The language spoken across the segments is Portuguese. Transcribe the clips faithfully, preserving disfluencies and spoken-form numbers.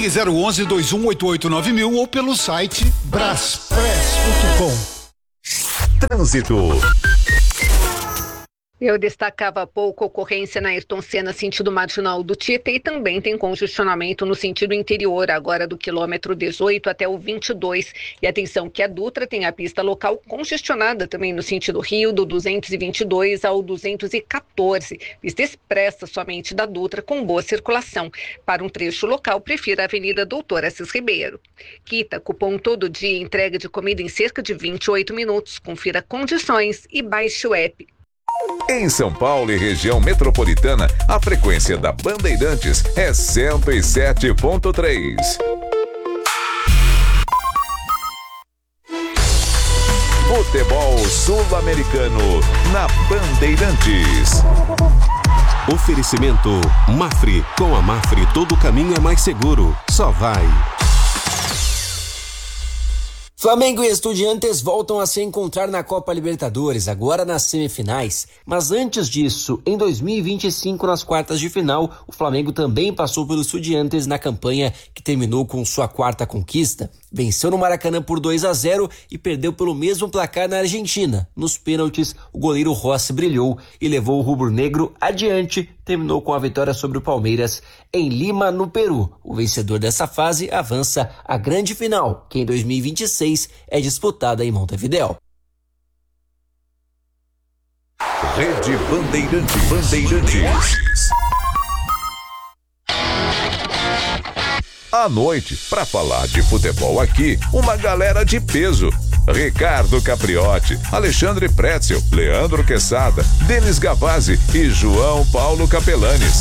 Ligue zero onze, dois um oito oito nove mil ou pelo site braspress ponto com. Trânsito. Eu destacava há pouco a ocorrência na Ayrton Senna, sentido marginal do Tietê, e também tem congestionamento no sentido interior, agora do quilômetro dezoito até o vinte e dois. E atenção que a Dutra tem a pista local congestionada também no sentido Rio, do duzentos e vinte e dois ao duzentos e quatorze. Pista expressa somente da Dutra, com boa circulação. Para um trecho local, prefira a Avenida Doutor Assis Ribeiro. Quita, cupom todo dia, entrega de comida em cerca de vinte e oito minutos. Confira condições e baixe o app. Em São Paulo e região metropolitana, a frequência da Bandeirantes é cento e sete ponto três. Futebol sul-americano na Bandeirantes. Oferecimento Mafre. Com a Mafre todo caminho é mais seguro. Só vai. Flamengo e Estudiantes voltam a se encontrar na Copa Libertadores, agora nas semifinais. Mas antes disso, em dois mil e vinte e cinco, nas quartas de final, o Flamengo também passou pelo Estudiantes na campanha que terminou com sua quarta conquista. Venceu no Maracanã por dois a zero e perdeu pelo mesmo placar na Argentina. Nos pênaltis, o goleiro Rossi brilhou e levou o rubro-negro adiante. Terminou com a vitória sobre o Palmeiras em Lima, no Peru. O vencedor dessa fase avança à grande final, que em dois mil e vinte e seis é disputada em Montevidéu. Rede Bandeirantes. Bandeirantes. À noite, para falar de futebol aqui, uma galera de peso. Ricardo Capriotti, Alexandre Pretzel, Leandro Quesada, Denis Gavazzi e João Paulo Capelanes.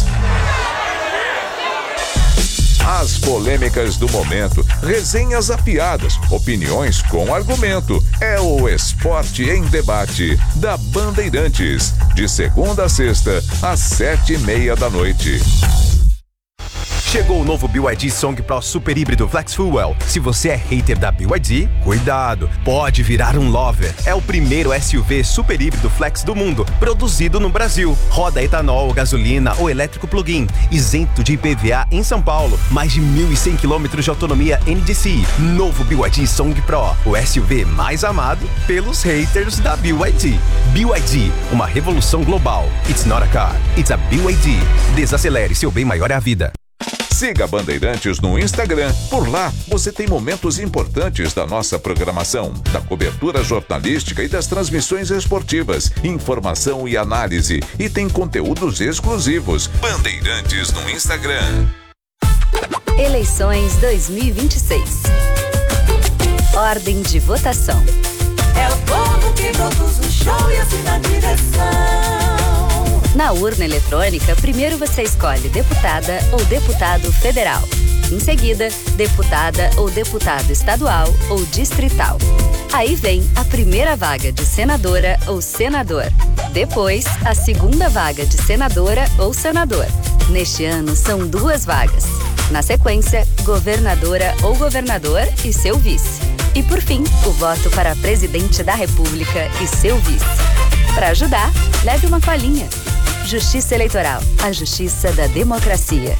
As polêmicas do momento, resenhas afiadas, opiniões com argumento. É o Esporte em Debate da Bandeirantes, de segunda a sexta, às sete e meia da noite. Chegou o novo B Y D Song Pro Super Híbrido Flex Fuel. Se você é hater da B Y D, cuidado, pode virar um lover. É o primeiro S U V super híbrido flex do mundo, produzido no Brasil. Roda etanol, gasolina ou elétrico plug-in, isento de I P V A em São Paulo. Mais de mil e cem quilômetros de autonomia N D C I. Novo B Y D Song Pro, o S U V mais amado pelos haters da B Y D. B Y D, uma revolução global. It's not a car, it's a B Y D. Desacelere, seu bem maior é a vida. Siga a Bandeirantes no Instagram. Por lá, você tem momentos importantes da nossa programação, da cobertura jornalística e das transmissões esportivas, informação e análise. E tem conteúdos exclusivos. Bandeirantes no Instagram. Eleições dois mil e vinte e seis. Ordem de votação. É o povo que produz o show e assina a direção. Na urna eletrônica, primeiro você escolhe deputada ou deputado federal. Em seguida, deputada ou deputado estadual ou distrital. Aí vem a primeira vaga de senadora ou senador. Depois, a segunda vaga de senadora ou senador. Neste ano, são duas vagas. Na sequência, governadora ou governador e seu vice. E por fim, o voto para presidente da República e seu vice. Para ajudar, leve uma colinha. Justiça Eleitoral, a justiça da democracia.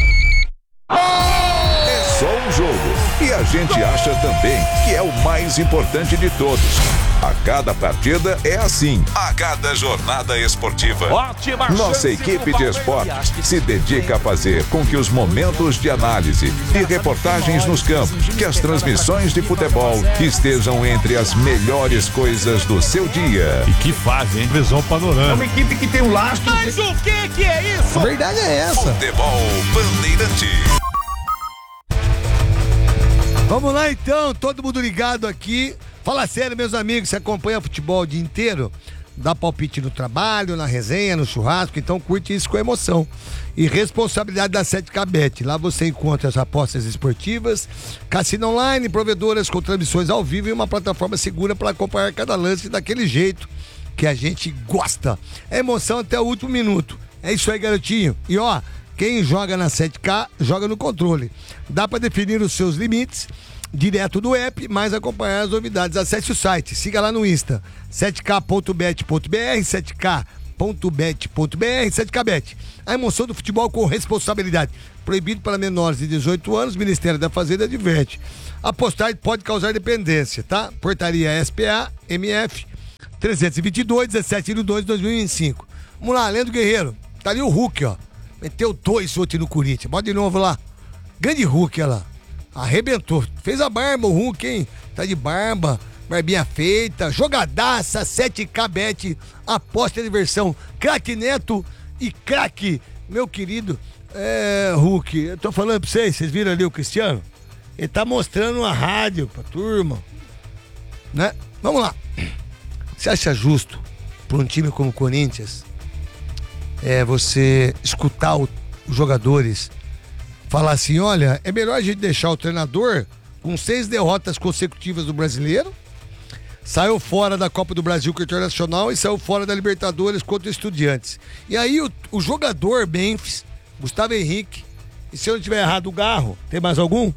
É só um jogo. E a gente acha também que é o mais importante de todos. A cada partida é assim. A cada jornada esportiva. Ótima. Nossa equipe de esportes se dedica a fazer com que os momentos de análise e reportagens nos campos, que as transmissões de futebol estejam entre as melhores coisas do seu dia. E que fase, hein? Visão panorâmica. É uma equipe que tem um lastro. Mas o que que é isso? A verdade é essa. Futebol Bandeirantes. Vamos lá então, todo mundo ligado aqui. Fala sério, meus amigos, você acompanha futebol o dia inteiro? Dá palpite no trabalho, na resenha, no churrasco, então curte isso com emoção. E responsabilidade da sete K Bet. Lá você encontra as apostas esportivas, cassino online, provedoras com transmissões ao vivo e uma plataforma segura para acompanhar cada lance daquele jeito que a gente gosta. É emoção até o último minuto. É isso aí, garotinho. E ó, quem joga na sete K, joga no controle. Dá para definir os seus limites direto do app, mas acompanhar as novidades. Acesse o site, siga lá no Insta, sete k ponto bet ponto b r, sete K ponto bet ponto b r. sete K Bet. A emoção do futebol com responsabilidade. Proibido para menores de dezoito anos, Ministério da Fazenda adverte. Apostar pode causar dependência, tá? Portaria S P A M F trezentos e vinte e dois, dezessete de dois de dois mil e vinte e cinco. Vamos lá, Leandro Guerreiro. Tá ali o Hulk, ó. Meteu dois ontem no Corinthians. Bota de novo lá. Grande Hulk, olha lá. Arrebentou. Fez a barba o Hulk, hein? Tá de barba, barbinha feita, jogadaça, sete K Bet, aposta de diversão. Craque Neto e craque, meu querido é, Hulk. Eu tô falando pra vocês, vocês viram ali o Cristiano? Ele tá mostrando uma rádio pra turma, né? Vamos lá. Você acha justo pra um time como o Corinthians é você escutar o, os jogadores falar assim, olha, é melhor a gente deixar o treinador com seis derrotas consecutivas do Brasileiro, saiu fora da Copa do Brasil com o Internacional e saiu fora da Libertadores contra o Estudiantes. E aí o, o jogador Memphis, Gustavo Henrique, e se eu não tiver errado, o Garro, tem mais algum?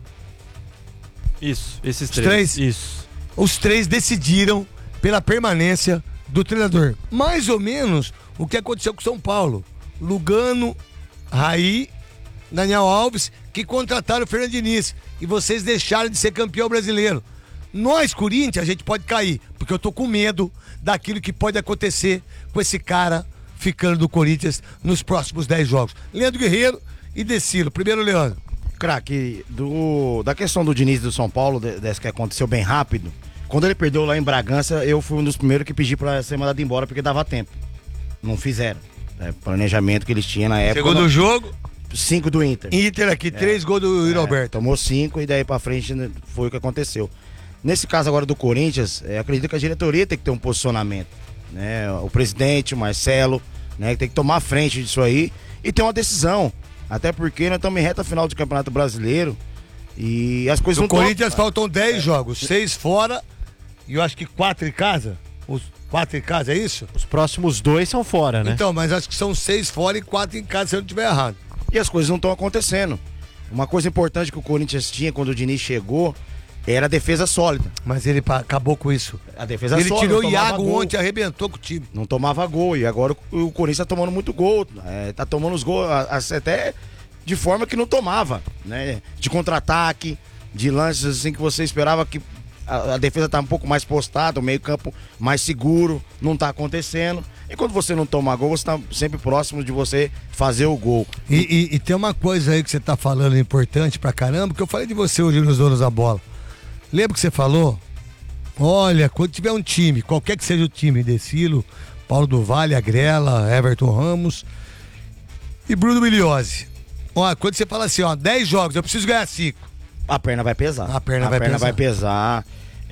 Isso, esses Os três. três? Isso. Os três decidiram pela permanência do treinador. Mais ou menos o que aconteceu com São Paulo. Lugano, Raí, Daniel Alves, que contrataram o Fernando Diniz. E vocês deixaram de ser campeão brasileiro. Nós, Corinthians, a gente pode cair, porque eu tô com medo daquilo que pode acontecer com esse cara ficando do Corinthians nos próximos dez jogos. Leandro Guerreiro e Decilo. Primeiro, Leandro. Craque, do, da questão do Diniz do São Paulo, dessa que aconteceu bem rápido, quando ele perdeu lá em Bragança, eu fui um dos primeiros que pedi pra ser mandado embora, porque dava tempo. Não fizeram. É, planejamento que eles tinham na época. Segundo não... jogo? Cinco do Inter. Inter aqui, é, três gols do Yuri Alberto. É, tomou cinco e daí pra frente foi o que aconteceu. Nesse caso agora do Corinthians, é, acredito que a diretoria tem que ter um posicionamento. Né? O presidente, o Marcelo, né, tem que tomar a frente disso aí e ter uma decisão. Até porque nós estamos em reta final do Campeonato Brasileiro e as coisas no não Corinthians tão... faltam dez é. jogos, seis fora e eu acho que quatro em casa. Os quatro em casa, é isso? Os próximos dois são fora, né? Então, mas acho que são seis fora e quatro em casa, se eu não estiver errado. E as coisas não estão acontecendo. Uma coisa importante que o Corinthians tinha quando o Diniz chegou era a defesa sólida. Mas ele acabou com isso. A defesa ele sólida. Ele tirou o Iago ontem, arrebentou com o time. Não tomava gol. E agora o, o Corinthians tá tomando muito gol. É, tá tomando os gols até de forma que não tomava. Né? De contra-ataque, de lances assim que você esperava que a, a defesa tá um pouco mais postada, o meio-campo mais seguro. Não tá acontecendo. E quando você não toma gol, você tá sempre próximo de você fazer o gol. E, e, e tem uma coisa aí que você tá falando importante pra caramba, que eu falei de você hoje nos Donos da Bola. Lembra que você falou? Olha, quando tiver um time, qualquer que seja o time, Decilo, Paulo do Vale, Agrela, Everton Ramos e Bruno Migliozzi. Ó, quando você fala assim, ó, dez jogos, eu preciso ganhar cinco. A perna vai pesar. A perna a vai perna pesar. vai pesar.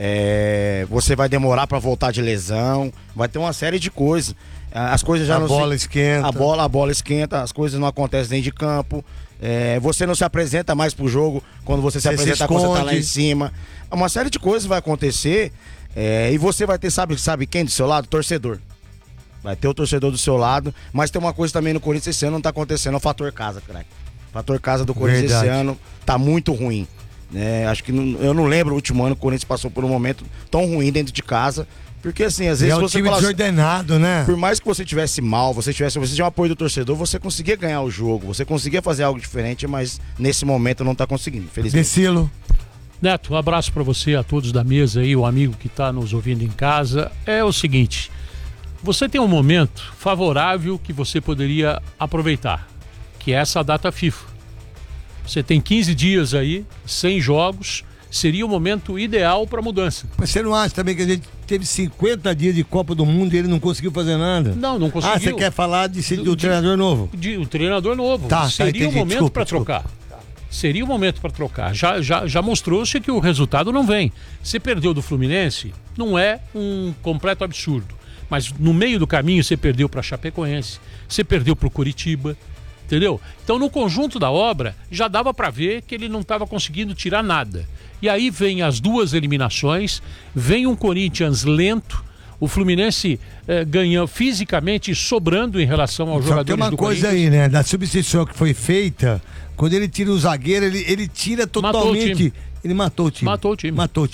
É, você vai demorar pra voltar de lesão. Vai ter uma série de coisas. As coisas já a não A bola se... esquenta. A bola, a bola esquenta, as coisas não acontecem dentro de campo. É, você não se apresenta mais pro jogo quando você, você se apresenta se quando você tá lá em cima. Uma série de coisas vai acontecer é, e você vai ter, sabe, sabe quem do seu lado? Torcedor. Vai ter o torcedor do seu lado, mas tem uma coisa também no Corinthians esse ano não tá acontecendo, é o fator casa, craque. O fator casa do Corinthians Verdade. Esse ano tá muito ruim. É, acho que não, eu não lembro o último ano que o Corinthians passou por um momento tão ruim dentro de casa. Porque assim, às vezes é um você time fala, desordenado, né? Por mais que você tivesse mal, você tivesse, você tinha o apoio do torcedor, você conseguia ganhar o jogo, você conseguia fazer algo diferente, mas nesse momento não tá conseguindo, infelizmente. Decilo. Neto, um abraço para você, a todos da mesa aí, o amigo que tá nos ouvindo em casa. É o seguinte, você tem um momento favorável que você poderia aproveitar, que é essa data FIFA. Você tem quinze dias aí, cem jogos, seria o momento ideal para mudança. Mas você não acha também que a gente teve cinquenta dias de Copa do Mundo e ele não conseguiu fazer nada? Não, não conseguiu. Ah, você quer falar de, de, do de, treinador novo? De, o treinador novo. Tá, seria tá, o momento para trocar. Seria o momento para trocar. Já, já, já mostrou-se que o resultado não vem. Você perdeu do Fluminense, não é um completo absurdo. Mas no meio do caminho você perdeu para Chapecoense, você perdeu para o Curitiba. Entendeu? Então no conjunto da obra já dava para ver que ele não estava conseguindo tirar nada. E aí vem as duas eliminações, vem um Corinthians lento, o Fluminense eh, ganhou fisicamente sobrando em relação aos Só jogadores tem uma do coisa Corinthians. aí, né? Da substituição que foi feita, quando ele tira o zagueiro, ele, ele tira totalmente... Matou o time. Ele matou o time. Matou o time. Matou o time.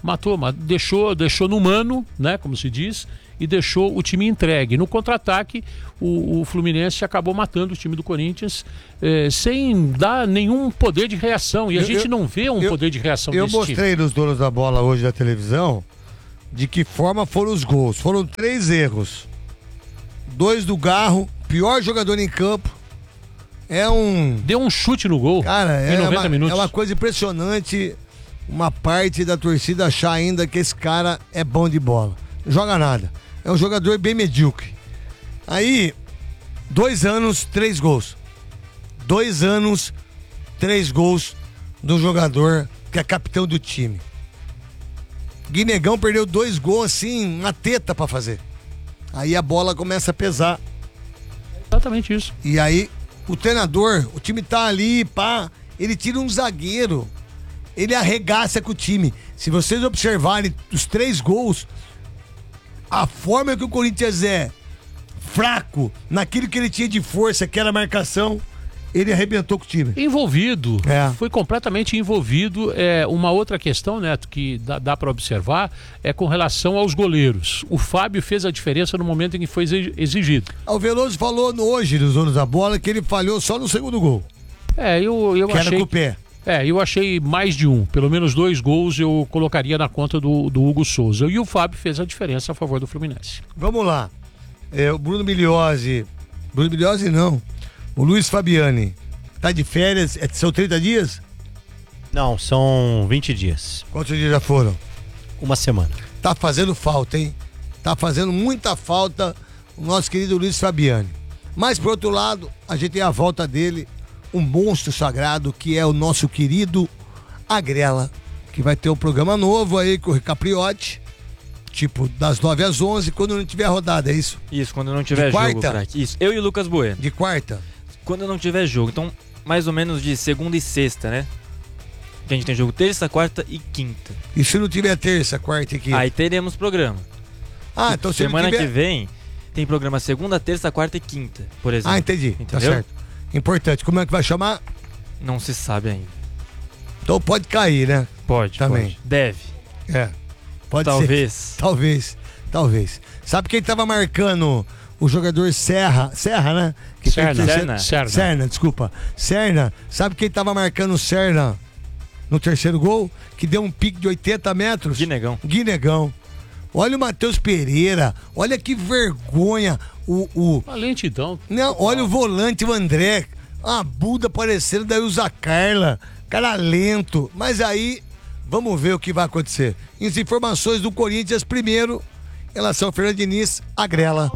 Matou, mas deixou, deixou no mano, né, como se diz, e deixou o time entregue. No contra-ataque, o, o Fluminense acabou matando o time do Corinthians eh, sem dar nenhum poder de reação. E a eu, gente eu, não vê um eu, poder de reação eu desse time. Eu mostrei nos donos da bola hoje da televisão de que forma foram os gols. Foram três erros. Dois do Garro, pior jogador em campo. É um... Deu um chute no gol. Cara, é, em noventa uma, minutos. é uma coisa impressionante uma parte da torcida achar ainda que esse cara é bom de bola. Não joga nada. É um jogador bem medíocre. Aí, dois anos, três gols. Dois anos, três gols do jogador que é capitão do time. Guinegão perdeu dois gols assim, uma teta pra fazer. Aí a bola começa a pesar. Exatamente isso. E aí, o treinador, o time tá ali, pá, ele tira um zagueiro. Ele arregaça com o time. Se vocês observarem os três gols, a forma que o Corinthians é fraco naquilo que ele tinha de força, que era a marcação, ele arrebentou com o time. Envolvido. É. Foi completamente envolvido. É, uma outra questão, Neto, que dá, dá para observar é com relação aos goleiros. O Fábio fez a diferença no momento em que foi exigido. O Veloso falou hoje, nos donos da bola, que ele falhou só no segundo gol. É, eu, eu que achei... era com o pé. É, eu achei mais de um. Pelo menos dois gols eu colocaria na conta do, do Hugo Souza. E o Fábio fez a diferença a favor do Fluminense. Vamos lá. É, o Bruno Migliozzi. Bruno Migliozzi não. O Luiz Fabiani. Tá de férias? É, são trinta dias? Não, são vinte dias. Quantos dias já foram? Uma semana. Tá fazendo falta, hein? Tá fazendo muita falta o nosso querido Luiz Fabiani. Mas, por outro lado, a gente tem a volta dele, um monstro sagrado, que é o nosso querido Agrela, que vai ter um programa novo aí com o Capriotti, tipo das nove às onze, quando não tiver rodada, é isso? Isso, quando não tiver de jogo, quarta? craque. Isso, eu e o Lucas Bueno. De quarta? Quando não tiver jogo, então mais ou menos de segunda e sexta, né? Que a gente tem jogo terça, quarta e quinta. E se não tiver terça, quarta e quinta? Aí teremos programa. Ah, então se semana não tiver... que vem tem programa segunda, terça, quarta e quinta, por exemplo. Ah, entendi. Entendeu? Tá certo. Importante. Como é que vai chamar? Não se sabe ainda. Então pode cair, né? Pode, também. Pode. Deve. É. Pode talvez. ser. Talvez. Talvez. Sabe quem tava marcando o jogador Serra? Serra, né? Que Serna. Serna. Serna. Serna, desculpa. Serna. Sabe quem tava marcando o Serna no terceiro gol? Que deu um pique de oitenta metros? Guinegão. Guinegão. Olha o Matheus Pereira. Olha que vergonha. O, o... Uma lentidão. Não, olha o volante, o André. A Buda parecendo da Ilza Carla. Cara lento. Mas aí, vamos ver o que vai acontecer. As informações do Corinthians primeiro, em relação ao Fernando Diniz, Agrela.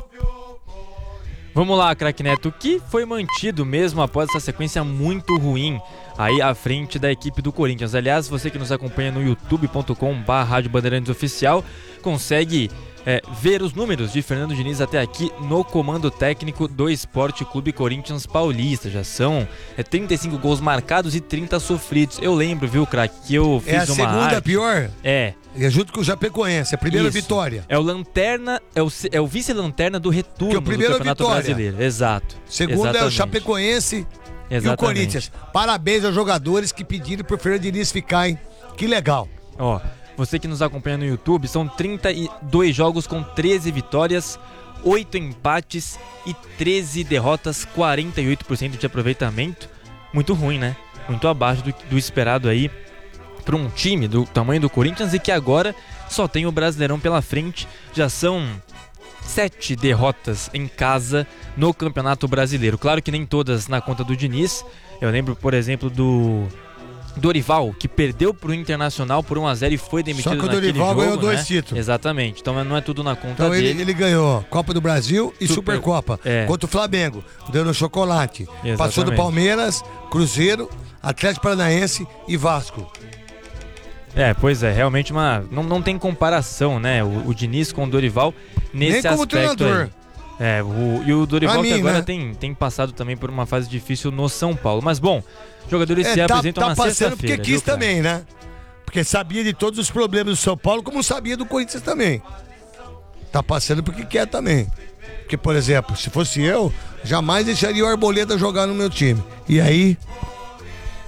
Vamos lá, craque Neto, que foi mantido mesmo após essa sequência muito ruim aí à frente da equipe do Corinthians. Aliás, você que nos acompanha no youtube ponto com barra Rádio Bandeirantes Oficial consegue é, ver os números de Fernando Diniz até aqui no comando técnico do Esporte Clube Corinthians Paulista. Já são é, trinta e cinco gols marcados e trinta sofridos. Eu lembro, viu, craque, que eu fiz uma É a segunda arte. pior? É. E é junto com o Chapecoense, a primeira Isso. vitória. É o lanterna, é o, é o vice-lanterna do retorno que é o primeiro do Campeonato vitória. Brasileiro. Exato. Segundo Exatamente. é o Chapecoense Exatamente. e o Corinthians. Parabéns aos jogadores que pediram pro Fernando Diniz ficar, hein? Que legal. Ó, você que nos acompanha no YouTube, são trinta e dois jogos com treze vitórias, oito empates e treze derrotas, quarenta e oito por cento de aproveitamento. Muito ruim, né? Muito abaixo do, do esperado aí para um time do tamanho do Corinthians e que agora só tem o Brasileirão pela frente. Já são sete derrotas em casa no Campeonato Brasileiro. Claro que nem todas na conta do Diniz. Eu lembro, por exemplo, do Dorival, que perdeu pro Internacional por um a zero e foi demitido naquele jogo. Só que o Dorival jogo, ganhou dois né? títulos. Exatamente. Então não é tudo na conta Então dele. ele, ele ganhou Copa do Brasil e Super- Supercopa. é. Contra o Flamengo, dando chocolate. Exatamente. Passou do Palmeiras, Cruzeiro, Atlético Paranaense e Vasco. É, pois é, realmente uma. Não, não tem comparação, né? O, o Diniz com o Dorival nesse Nem como aspecto treinador. aí. É, o, e o Dorival Pra que mim, agora né? tem, tem passado também por uma fase difícil no São Paulo. Mas bom, jogadores se É, tá, apresentam tá na passando porque sexta-feira. quis viu, cara? também, né? Porque sabia de todos os problemas do São Paulo, como sabia do Corinthians também. Tá passando porque quer também. Porque, por exemplo, se fosse eu, jamais deixaria o Arboleda jogar no meu time. E aí...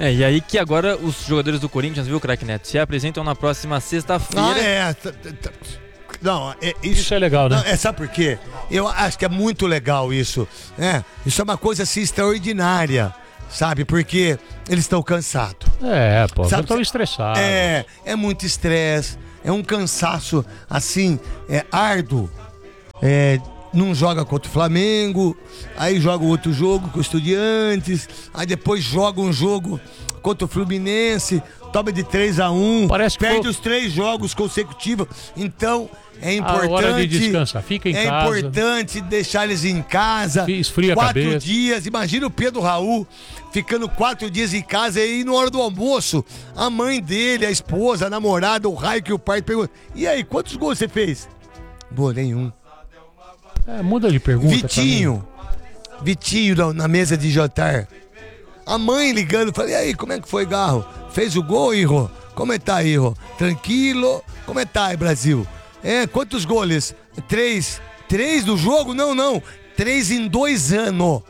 É, e aí que agora os jogadores do Corinthians, viu, craque Neto, se apresentam na próxima sexta-feira. Ah, é. Não, é, isso, isso é legal, né? Não, é, sabe por quê? Eu acho que é muito legal isso. É, isso é uma coisa assim extraordinária, sabe? Porque eles estão cansados. É, pô, estão estressados. É, é muito estresse, é um cansaço assim, é árduo. É, não joga contra o Flamengo, aí joga outro jogo com o Estudiantes, aí depois joga um jogo contra o Fluminense, toma de três a um, Parece que perde foi... os três jogos consecutivos. Então é importante. A hora de descansar, fica em é casa. É importante deixar eles em casa. Esfria a quatro cabeça. dias. Imagina o Pedro Raul ficando quatro dias em casa e aí na hora do almoço, a mãe dele, a esposa, a namorada, o raio que o pai pergunta: e aí, quantos gols você fez? Boa, nenhum. É, muda de pergunta. Vitinho, Vitinho na, na mesa de jantar. A mãe ligando, falei: e aí, como é que foi, Garro? Fez o gol, Irro? Como é que tá, Irro? Tranquilo? Como é que tá, Brasil? É, quantos goles? Três. Três do jogo? Não, não. Três em dois anos.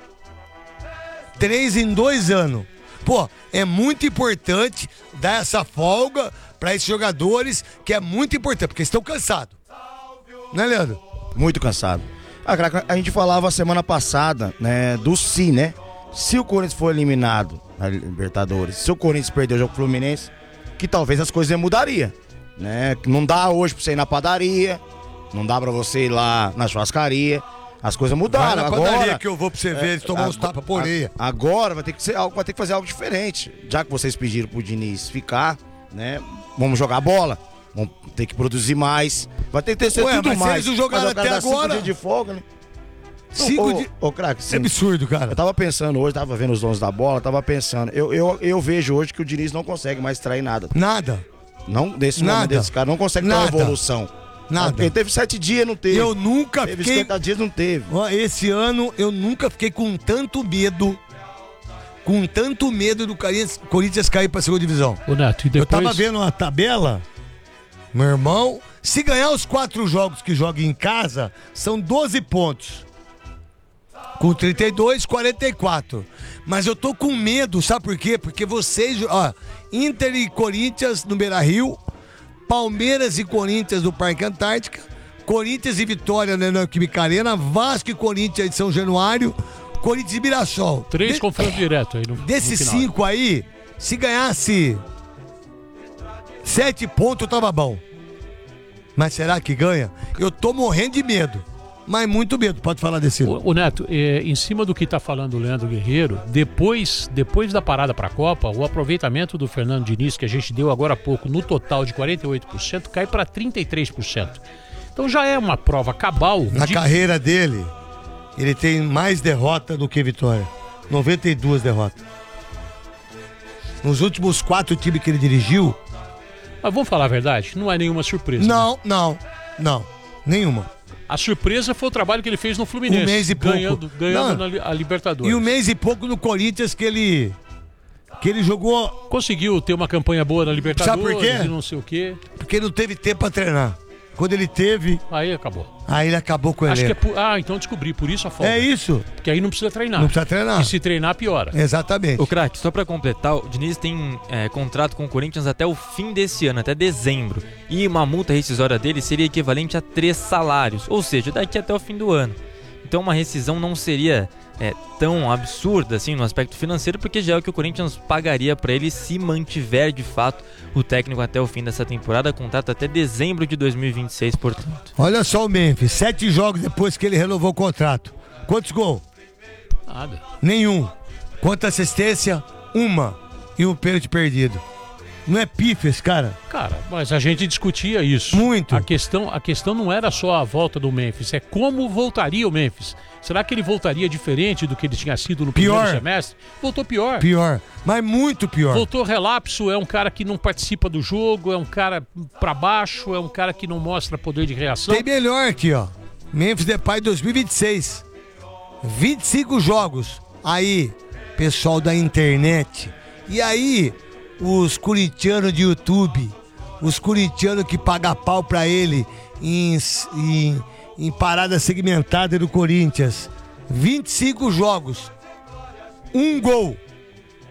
Três em dois anos. Pô, é muito importante dar essa folga para esses jogadores, que é muito importante, porque estão cansados. Né, Leandro? Muito cansado. Ah, a gente falava semana passada, né, do se, né? Se o Corinthians for eliminado na Libertadores, se o Corinthians perder o jogo Fluminense, que talvez as coisas mudariam, né? Não dá hoje pra você ir na padaria, não dá pra você ir lá na churrascaria, as coisas mudaram. Vai na agora padaria que eu vou pra você ver, eles tomam uns tapas por orelha. Agora vai ter que ser algo, vai ter que fazer algo diferente. Já que vocês pediram pro Diniz ficar, né? Vamos jogar bola. Vamos ter que produzir mais. Vai ter que ter Ué, tudo mas mais. Se eles jogaram até agora. Cinco dias de folga, né? Cinco ô, dias. Ô, craque, é absurdo, cara. Eu tava pensando hoje, tava vendo os donos da bola, tava pensando. Eu, eu, eu vejo hoje que o Diniz não consegue mais extrair nada. Nada. Não, desse nada. nome desse cara, não consegue ter uma evolução. Nada. Ele teve sete dias, não teve. Eu nunca teve fiquei. cinquenta dias, não teve. Esse ano eu nunca fiquei com tanto medo. Com tanto medo do Corinthians, Corinthians cair pra segunda divisão. Ô, Neto, e depois... Eu tava vendo a tabela. Meu irmão, se ganhar os quatro jogos que joga em casa, são doze pontos. Com trinta e dois, quarenta e quatro. Mas eu tô com medo, sabe por quê? Porque vocês, ó, Inter e Corinthians no Beira-Rio, Palmeiras e Corinthians no Parque Antártica, Corinthians e Vitória na Neoquímica Arena, Vasco e Corinthians de São Januário, Corinthians e Mirassol. Três De... confrontos direto aí no Desses no final. cinco aí, se ganhasse sete pontos, tava bom. Mas será que ganha? Eu tô morrendo de medo. Mas muito medo, pode falar desse. O, o Neto, é, em cima do que está falando o Leandro Guerreiro, depois, depois da parada para a Copa, o aproveitamento do Fernando Diniz, que a gente deu agora há pouco, no total de quarenta e oito por cento, cai para trinta e três por cento. Então já é uma prova cabal. Na de... carreira dele, ele tem mais derrota do que vitória. noventa e duas derrotas. Nos últimos quatro times que ele dirigiu... Mas vamos falar a verdade, não é nenhuma surpresa. Não, né? não, não, nenhuma. A surpresa foi o trabalho que ele fez no Fluminense. Um mês e pouco. Ganhando, ganhando na, a Libertadores. E um mês e pouco no Corinthians que ele... Que ele jogou... Conseguiu ter uma campanha boa na Libertadores. Sabe por quê? E não sei o quê. Porque não teve tempo pra treinar. Quando ele teve... Aí acabou. Aí ele acabou com ele. Acho que é por... Ah, então descobri, por isso a folga. É isso. Porque aí não precisa treinar. Não precisa treinar. E se treinar, piora. Exatamente. O craque, só pra completar, o Diniz tem é, contrato com o Corinthians até o fim desse ano, até dezembro. E uma multa rescisória dele seria equivalente a três salários, ou seja, daqui até o fim do ano. Então uma rescisão não seria é, tão absurda assim no aspecto financeiro, porque já é o que o Corinthians pagaria pra ele se mantiver de fato o técnico até o fim dessa temporada, contrato até dezembro de dois mil e vinte e seis, portanto. Olha só o Memphis, sete jogos depois que ele renovou o contrato. Quantos gols? Nada. Nenhum. Quanta assistência? Uma. E um pênalti perdido. Não é pife esse cara? Cara, mas a gente discutia isso. Muito. A questão, a questão não era só a volta do Memphis, é como voltaria o Memphis. Será que ele voltaria diferente do que ele tinha sido no pior. primeiro semestre? Voltou pior. Pior, mas muito pior. Voltou relapso, é um cara que não participa do jogo, é um cara pra baixo, é um cara que não mostra poder de reação. Tem melhor aqui, ó. Memphis Depay dois mil e vinte e seis. vinte e cinco jogos. Aí, pessoal da internet. E aí, os corintianos de YouTube, os corintianos que pagam pau pra ele em, em, em parada segmentada do Corinthians. vinte e cinco jogos, um gol,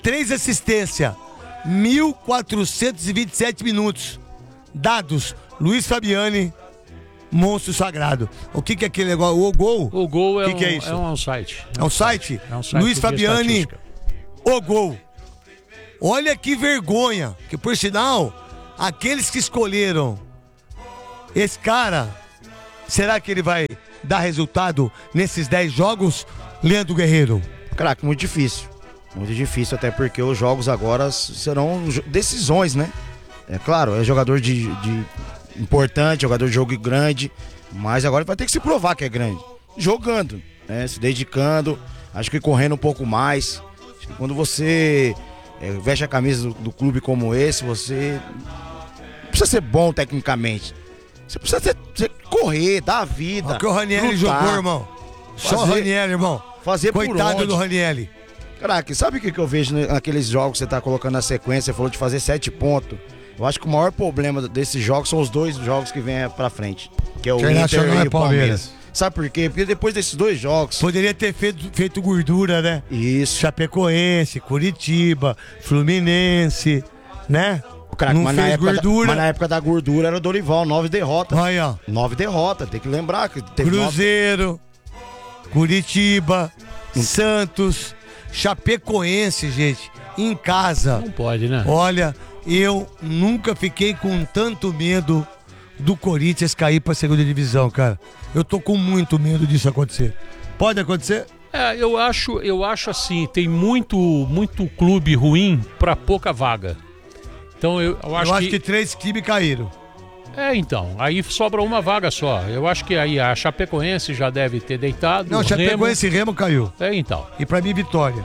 três assistências, mil quatrocentos e vinte e sete minutos. Dados, Luiz Fabiani, monstro sagrado. O que, que é aquele negócio? O gol? O gol é, que um, que é, isso? é um site. É um site? É um site Luiz Fabiani, estatística. o gol. Olha que vergonha, que por sinal, aqueles que escolheram esse cara, será que ele vai dar resultado nesses dez jogos, Leandro Guerreiro? Craque, muito difícil. Muito difícil, até porque os jogos agora serão decisões, né? É claro, é jogador de, de importante, jogador de jogo grande, mas agora vai ter que se provar que é grande. Jogando, né? Se dedicando, acho que correndo um pouco mais. Acho que quando você é, veste a camisa do, do clube como esse, você não precisa ser bom tecnicamente. Você precisa ter, ter, correr, dar a vida. Olha que o Ranieri jogou, irmão. Só o Ranieri, irmão. Fazer Coitado por do Ranieri. Caraca, sabe o que, que eu vejo naqueles jogos que você tá colocando na sequência? Você falou de fazer sete pontos. Eu acho que o maior problema desses jogos são os dois jogos que vêm pra frente. Que é o Inter e o Palmeiras. Palmeiras. Sabe por quê? Porque depois desses dois jogos... Poderia ter feito, feito gordura, né? Isso. Chapecoense, Curitiba, Fluminense, né? Caraca, não mas, fez na época gordura. Da, mas na época da gordura era o Dorival, nove derrotas. Aí, ó. Nove derrotas, tem que lembrar que teve Cruzeiro, nove... Curitiba, hum. Santos, Chapecoense, gente, em casa. Não pode, né? Olha, eu nunca fiquei com tanto medo do Corinthians cair pra segunda divisão, cara. Eu tô com muito medo disso acontecer. Pode acontecer? É, eu acho, eu acho assim, tem muito, muito clube ruim pra pouca vaga. Então eu, eu acho, eu acho que... que três times caíram. É, então, aí sobra uma vaga só. Eu acho que aí a Chapecoense já deve ter deitado. Não, Chapecoense e Remo caiu. É, então. E pra mim, Vitória.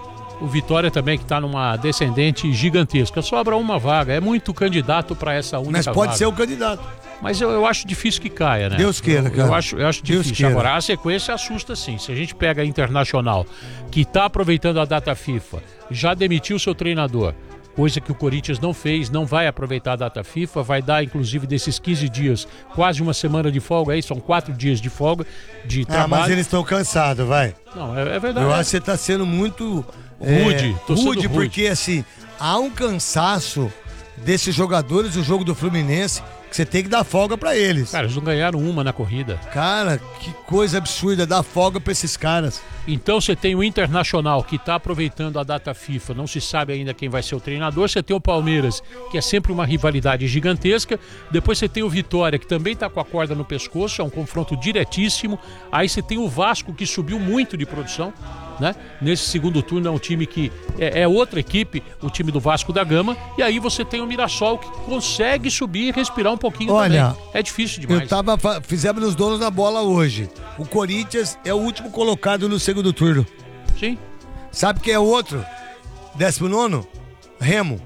O Vitória também, que tá numa descendente gigantesca. Sobra uma vaga. É muito candidato pra essa única vaga. Mas pode ser o candidato. Mas eu, eu acho difícil que caia, né? Deus queira, cara. Eu acho, eu acho Deus difícil. queira. Agora, a sequência assusta sim. Se a gente pega a Internacional, que tá aproveitando a data FIFA, já demitiu seu treinador, coisa que o Corinthians não fez, não vai aproveitar a data FIFA, vai dar inclusive desses quinze dias, quase uma semana de folga aí, são quatro dias de folga de ah, trabalho. Mas eles estão cansados, vai. Não, é, é verdade. Eu acho que você tá sendo muito rude, é, rude, rude, porque assim, há um cansaço desses jogadores do jogo do Fluminense que você tem que dar folga pra eles. Cara, eles não ganharam uma na corrida. Cara, que coisa absurda, dar folga pra esses caras. Então você tem o Internacional, que tá aproveitando a data FIFA, não se sabe ainda quem vai ser o treinador. Você tem o Palmeiras, que é sempre uma rivalidade gigantesca. Depois você tem o Vitória, que também tá com a corda no pescoço, é um confronto diretíssimo. Aí você tem o Vasco, que subiu muito de produção, né? Nesse segundo turno é um time que é, é outra equipe, o time do Vasco da Gama. E aí você tem o Mirassol, que consegue subir e respirar um pouquinho. Olha, também. É difícil demais. Eu tava, fizemos nos donos da bola hoje. O Corinthians é o último colocado no segundo turno. Sim. Sabe quem é o outro? Décimo nono? Remo.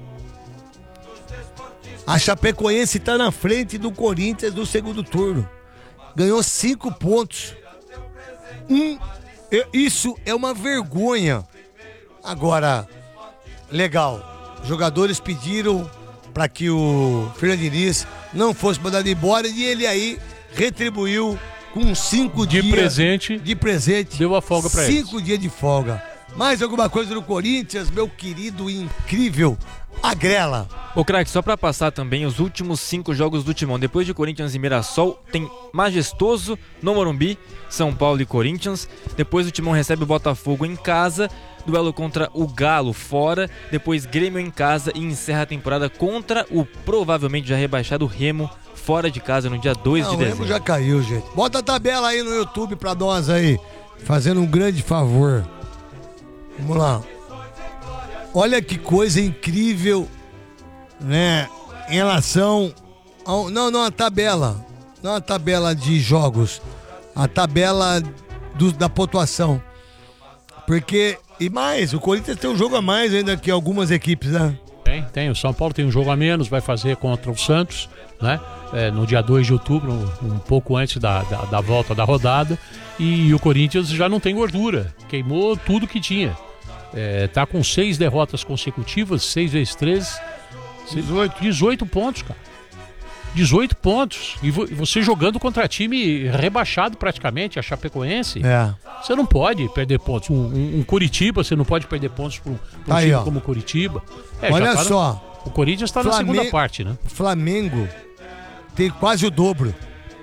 A Chapecoense tá na frente do Corinthians do segundo turno. Ganhou cinco pontos. Um, isso é uma vergonha. Agora, legal. Jogadores pediram para que o Fernando Diniz não fosse mandado embora e ele aí retribuiu com cinco de dias presente, de presente. Deu a folga para eles. Cinco dias de folga. Mais alguma coisa no Corinthians, meu querido e incrível Agrela. Ô, craque, só pra passar também os últimos cinco jogos do Timão. Depois de Corinthians e Mirassol, tem Majestoso no Morumbi, São Paulo e Corinthians. Depois o Timão recebe o Botafogo em casa, duelo contra o Galo fora. Depois Grêmio em casa e encerra a temporada contra o provavelmente já rebaixado Remo, fora de casa no dia dois de dezembro. O Remo já caiu, gente. Bota a tabela aí no YouTube pra nós aí, fazendo um grande favor. Vamos lá. Olha que coisa incrível, né? Em relação ao... Não, não, a tabela. Não a tabela de jogos. A tabela do, da pontuação. Porque... E mais, o Corinthians tem um jogo a mais ainda que algumas equipes, né? Tem, tem. O São Paulo tem um jogo a menos, vai fazer contra o Santos, né? É, no dia dois de outubro, um pouco antes da, da, da volta da rodada. E o Corinthians já não tem gordura. Queimou tudo que tinha. É, tá com seis derrotas consecutivas, seis vezes três, dezoito pontos, cara. dezoito pontos. E vo- você jogando contra time rebaixado praticamente, a Chapecoense. É. Você não pode perder pontos. Um, um, um Curitiba, você não pode perder pontos para um, pra um Aí, time ó. como Curitiba. É, Olha já tá no- só. o Corinthians está na Flamengo- segunda parte, né? Flamengo tem quase o dobro.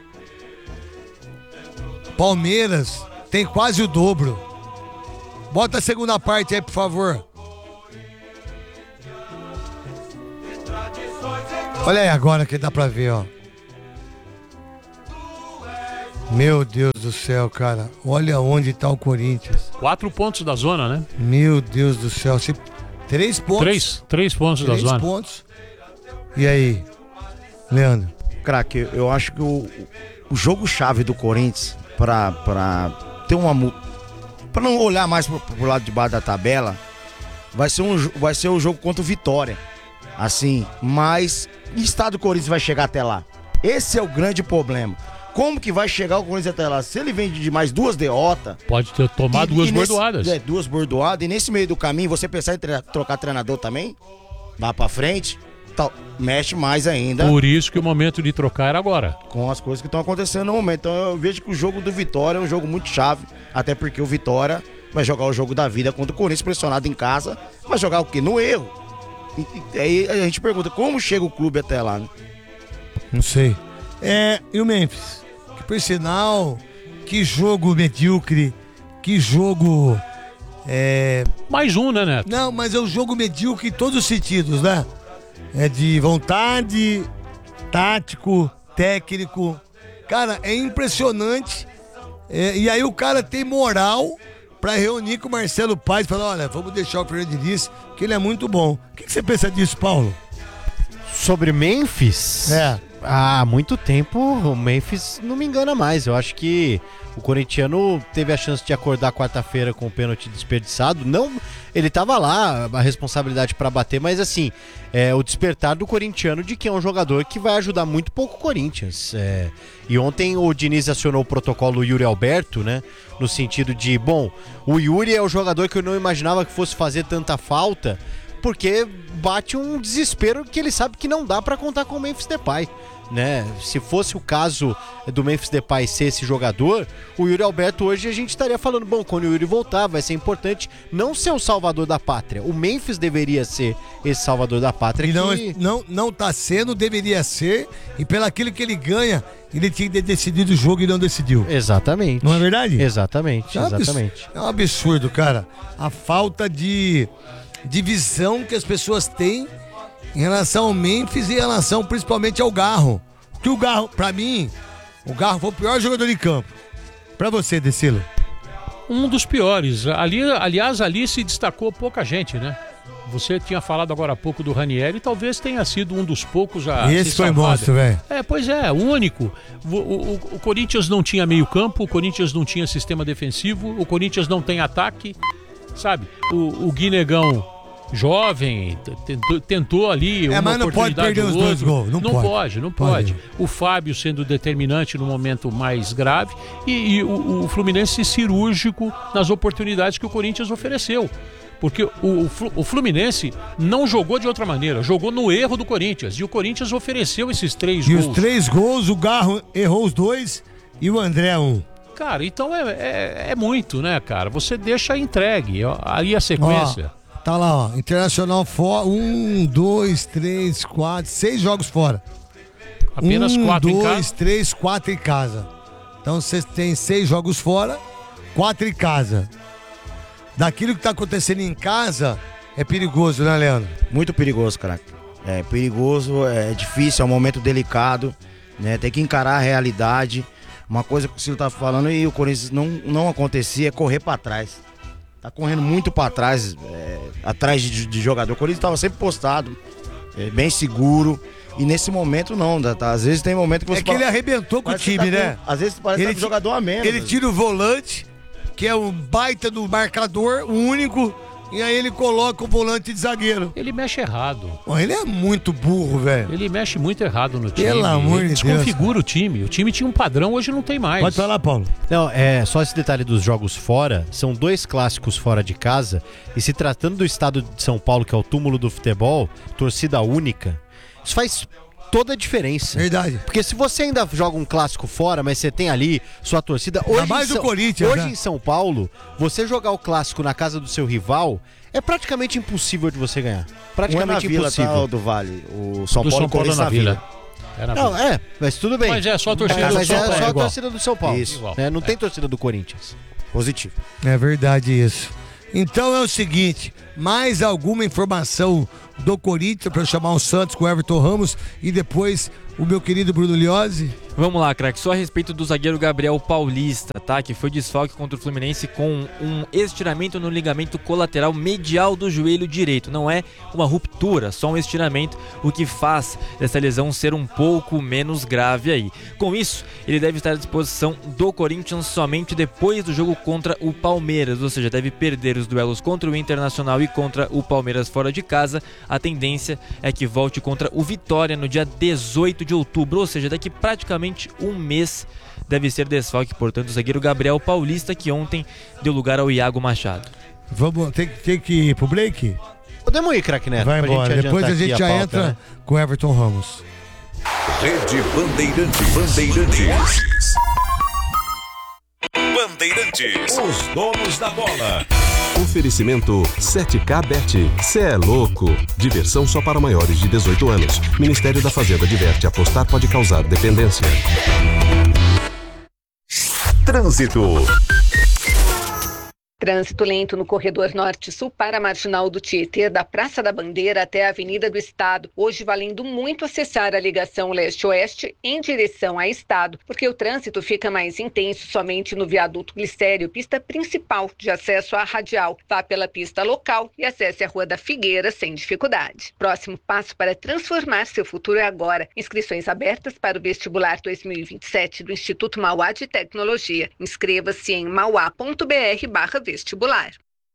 Palmeiras tem quase o dobro. Bota a segunda parte aí, por favor. Olha aí agora que dá pra ver, ó. Meu Deus do céu, cara. Olha onde tá o Corinthians. Quatro pontos da zona, né? Meu Deus do céu. Se... Três pontos. Três, três pontos Três da zona. pontos. E aí, Leandro? Craque, eu acho que o, o jogo-chave do Corinthians pra, pra ter uma... mu- Pra não olhar mais pro, pro lado de baixo da tabela, vai ser, um, jo- vai ser o jogo contra o Vitória. Assim, mas que estado do Corinthians vai chegar até lá? Esse é o grande problema. Como que vai chegar o Corinthians até lá? Se ele vem de mais duas derrotas... Pode ter tomado e- duas e nesse- bordoadas. É, duas bordoadas. E nesse meio do caminho, você pensar em tre- trocar treinador também? Lá pra frente, tal, mexe mais ainda. Por isso que o momento de trocar era agora. Com as coisas que estão acontecendo no momento. Então eu vejo que o jogo do Vitória é um jogo muito chave. Até porque o Vitória vai jogar o jogo da vida contra o Corinthians, pressionado em casa. Vai jogar o quê? No erro. E, e aí a gente pergunta, como chega o clube até lá, né? Não sei. É, e o Memphis? Que por sinal, que jogo medíocre, que jogo... É... Mais um, né, Neto? Não, mas é um jogo medíocre em todos os sentidos, né? É de vontade, tático, técnico. Cara, é impressionante. É, e aí o cara tem moral pra reunir com o Marcelo Paes e falar, olha, vamos deixar o Fernando Diniz, que ele é muito bom. O que, que você pensa disso, Paulo? Sobre Memphis? É. Há muito tempo o Memphis não me engana mais. Eu acho que o corintiano teve a chance de acordar quarta-feira com o pênalti desperdiçado. Não, ele tava lá, a responsabilidade pra bater, mas assim, é o despertar do corintiano de que é um jogador que vai ajudar muito pouco o Corinthians. É, e ontem o Diniz acionou o protocolo Yuri Alberto, né? No sentido de, bom, o Yuri é o jogador que eu não imaginava que fosse fazer tanta falta, porque bate um desespero que ele sabe que não dá pra contar com o Memphis Depay, né? Se fosse o caso do Memphis Depay ser esse jogador, o Yuri Alberto hoje a gente estaria falando, bom, quando o Yuri voltar vai ser importante não ser o salvador da pátria. O Memphis deveria ser esse salvador da pátria. E não, que... não, não tá sendo, deveria ser, e pelo aquilo que ele ganha, ele tinha que ter decidido o jogo e não decidiu. Exatamente. Não é verdade? Exatamente, É um abs- exatamente. É um absurdo, cara. A falta de, de visão que as pessoas têm em relação ao Memphis e em relação principalmente ao Garro. Porque o Garro, pra mim, o Garro foi o pior jogador de campo. Pra você, Decilo. Um dos piores. Ali, aliás, ali se destacou pouca gente, né? Você tinha falado agora há pouco do Ranieri, talvez tenha sido um dos poucos a Esse ser foi salvado. monstro, velho. É, pois é, o único. O, o- o Corinthians não tinha meio campo, o Corinthians não tinha sistema defensivo, o Corinthians não tem ataque, sabe? O, o Guinegão, jovem, t- tentou, tentou ali uma É, mas não pode oportunidade perder ou os dois outra. gols, não não pode. pode, não Pode. pode. O Fábio sendo determinante no momento mais grave e, e o, o Fluminense cirúrgico nas oportunidades que o Corinthians ofereceu. Porque o, o Flu- o Fluminense não jogou de outra maneira, jogou no erro do Corinthians. E o Corinthians ofereceu esses três E gols. os três gols, o Garro errou os dois e o André um. Cara, então é, é, é muito, né, cara? Você deixa entregue. ó, Aí a sequência. Ó, tá lá, ó. Internacional fora. Um, dois, três, quatro, seis jogos fora. Apenas um, quatro em dois, casa. três, quatro em casa. Então você tem seis jogos fora, quatro em casa. Daquilo que tá acontecendo em casa, é perigoso, né, Leandro? Muito perigoso, craque. É perigoso, é difícil, é um momento delicado, né? Tem que encarar a realidade. Uma coisa que o Ciro tá falando e o Corinthians não, não acontecia é correr pra trás. Tá correndo muito pra trás, é, atrás de, de jogador. O Corinthians tava sempre postado, é, bem seguro. E nesse momento não, tá? Às vezes tem momento que você É que ele fala- arrebentou com o parece que time, tá com- né? Às vezes parece que tá com ti- jogador a menos. Ele tira o volante, que é um baita do marcador, o único, e aí ele coloca o volante de zagueiro. Ele mexe errado. Pô, ele é muito burro, velho. Ele mexe muito errado no time. Pelo amor Ele de Deus, desconfigura o time. O time tinha um padrão, hoje não tem mais. Pode falar, Paulo. Não, é só esse detalhe dos jogos fora. São dois clássicos fora de casa. E se tratando do estado de São Paulo, que é o túmulo do futebol, torcida única, isso faz toda a diferença. Verdade. Porque se você ainda joga um clássico fora, mas você tem ali sua torcida... Hoje mais em do São, Corinthians, Hoje né? em São Paulo, você jogar o clássico na casa do seu rival é praticamente impossível de você ganhar. Praticamente um é na impossível. Vila, tá, do Vale. O São Do Paulo, São Paulo Corinthians na na Vila. Vila. É na Não, Vila. é, mas tudo bem. Mas é só a torcida mas, do mas São é Paulo. só É a igual. torcida do São Paulo. Isso. É, não tem torcida do Corinthians. Positivo. É verdade isso. Então é o seguinte, mais alguma informação do Corinthians para chamar o Santos com o Everton Ramos e depois o meu querido Bruno Liozzi? Vamos lá, craque. Só a respeito do zagueiro Gabriel Paulista, tá? Que foi desfalque contra o Fluminense com um estiramento no ligamento colateral medial do joelho direito. Não é uma ruptura, só um estiramento, o que faz essa lesão ser um pouco menos grave aí. Com isso, ele deve estar à disposição do Corinthians somente depois do jogo contra o Palmeiras, ou seja, deve perder os duelos contra o Internacional e contra o Palmeiras fora de casa. A tendência é que volte contra o Vitória no dia dezoito de outubro, ou seja, daqui praticamente um mês deve ser desfalque, portanto, o zagueiro Gabriel Paulista, que ontem deu lugar ao Iago Machado. Vamos, tem, tem que ir pro break? Podemos ir, craque Neto. Vai pra embora, gente depois a adiantar gente aqui já pauta, entra né? com o Everton Ramos. Rede Bandeirantes. Bandeirantes. Bandeirantes. Os donos da bola. Oferecimento sete K Bet. Cê é louco. Diversão só para maiores de dezoito anos. Ministério da Fazenda adverte: apostar pode causar dependência. Trânsito. Trânsito lento no corredor norte-sul para a Marginal do Tietê, da Praça da Bandeira até a Avenida do Estado. Hoje valendo muito acessar a ligação leste-oeste em direção a Estado, porque o trânsito fica mais intenso somente no viaduto Glicério, pista principal de acesso à Radial. Vá pela pista local e acesse a Rua da Figueira sem dificuldade. Próximo passo para transformar seu futuro é agora. Inscrições abertas para o vestibular dois mil e vinte e sete do Instituto Mauá de Tecnologia. Inscreva-se em mauá ponto br barra vestibular.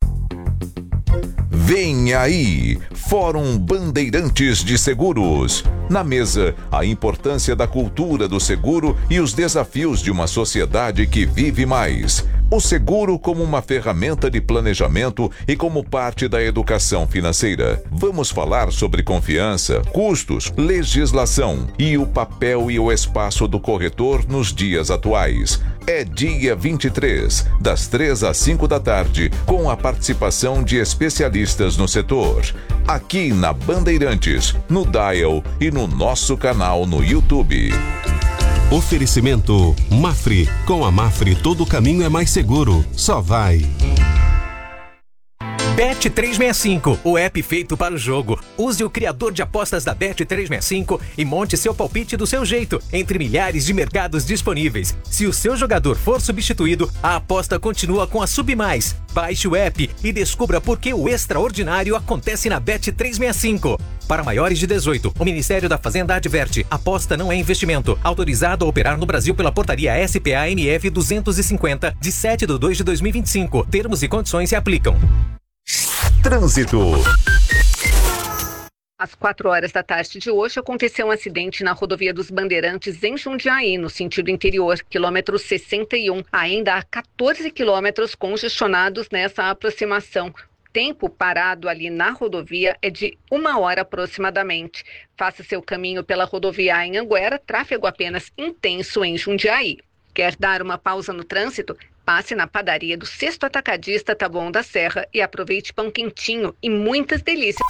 Vem aí, Fórum Bandeirantes de Seguros. Na mesa, a importância da cultura do seguro e os desafios de uma sociedade que vive mais. O seguro como uma ferramenta de planejamento e como parte da educação financeira. Vamos falar sobre confiança, custos, legislação e o papel e o espaço do corretor nos dias atuais. É dia vinte e três, das três às cinco da tarde, com a participação de especialistas no setor. Aqui na Bandeirantes, no Dial e no nosso canal no YouTube. Oferecimento Mafre. Com a Mafre todo caminho é mais seguro. Só vai. Bet trezentos e sessenta e cinco, o app feito para o jogo. Use o criador de apostas da Bet trezentos e sessenta e cinco e monte seu palpite do seu jeito, entre milhares de mercados disponíveis. Se o seu jogador for substituído, a aposta continua com a Submais. Baixe o app e descubra por que o extraordinário acontece na Bet trezentos e sessenta e cinco. Para maiores de dezoito, o Ministério da Fazenda adverte: aposta não é investimento. Autorizado a operar no Brasil pela portaria S P A N F duzentos e cinquenta, de sete de dois de dois mil e vinte e cinco. Termos e condições se aplicam. Trânsito. Às quatro horas da tarde de hoje, aconteceu um acidente na rodovia dos Bandeirantes, em Jundiaí, no sentido interior, quilômetro sessenta e um. Ainda há quatorze quilômetros congestionados nessa aproximação. Tempo parado ali na rodovia é de uma hora aproximadamente. Faça seu caminho pela rodovia em Anguera, tráfego apenas intenso em Jundiaí. Quer dar uma pausa no trânsito? Passe na padaria do Sexto Atacadista Taboão da Serra e aproveite pão quentinho e muitas delícias.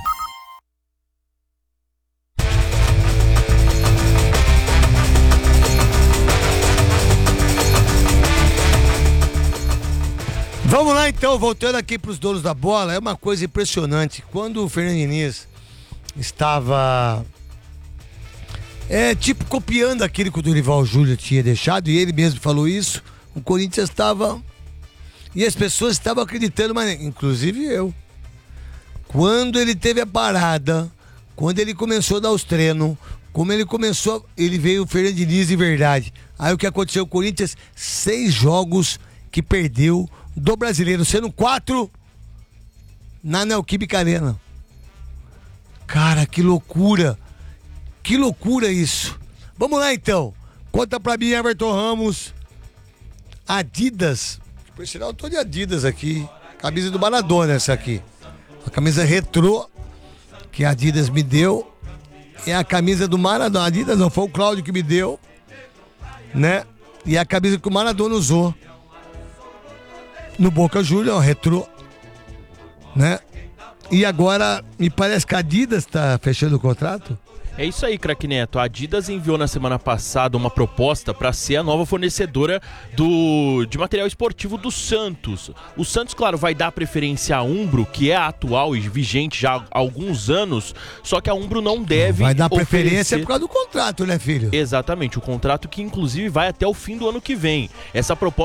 Vamos lá então, voltando aqui para os donos da bola, é uma coisa impressionante. Quando o Fernando Diniz estava é, tipo copiando aquilo que o Dorival Júnior tinha deixado, e ele mesmo falou isso, o Corinthians estava, e as pessoas estavam acreditando, mas inclusive eu. Quando ele teve a parada, quando ele começou a dar os treinos, como ele começou, ele veio o Fernando Diniz de verdade. Aí o que aconteceu? O Corinthians, seis jogos que perdeu do Brasileiro, sendo quatro na Neoquímica Arena. Cara, que loucura. Que loucura isso. Vamos lá então. Conta pra mim, Everton Ramos. Adidas. Por sinal, eu tô de Adidas aqui. Camisa do Maradona essa aqui. A camisa retrô que a Adidas me deu. é a camisa do Maradona. Adidas não, foi o Cláudio que me deu, né? E é a camisa que o Maradona usou no Boca Juniors, retrô, né? E agora, me parece que a Adidas tá fechando o contrato. É isso aí, craque Neto. A Adidas enviou na semana passada uma proposta para ser a nova fornecedora do, de material esportivo do Santos. O Santos, claro, vai dar preferência à Umbro, que é a atual e vigente já há alguns anos, só que a Umbro não deve Vai dar oferecer... preferência por causa do contrato, né, filho? Exatamente, o contrato que inclusive vai até o fim do ano que vem. Essa proposta